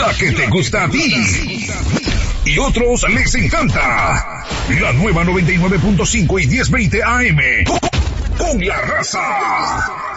la que te gusta a ti y otros les encanta. La nueva 99.5 y 1020 AM con La Raza.